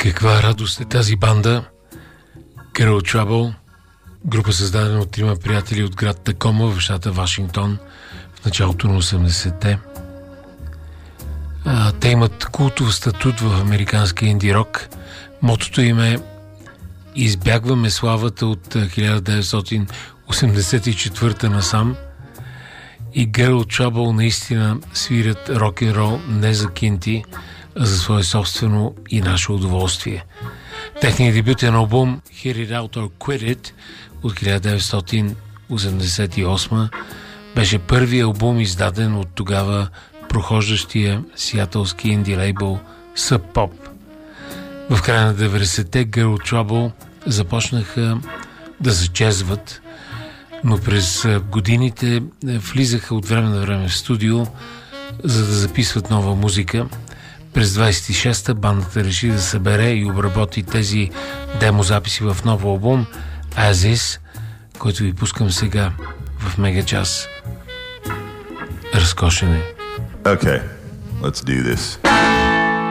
Каква радост е тази банда Girl Trouble, група създадена от трима приятели от град Такома в щата Вашингтон в началото на 80-те. Те имат култов статут в американския инди рок. Мотото им е: избягваме славата от 1984 насам. И Girl Trouble наистина свирят рок-н-рол не за кинти, а за свое собствено и наше удоволствие. Техният дебютен албум Hit It Out or Quit It от 1988 беше първи албум, издаден от тогава прохождащия сиатълски инди лейбъл Sub Pop. В края на 90-те Girl Trouble започнаха да зачезват, но през годините влизаха от време на време в студио, за да записват нова музика. През 26-та бандата реши да събере и обработи тези демозаписи в нов албум As Is, който ви пускам сега в Мега Час. Разкошен е. Okay, let's do this.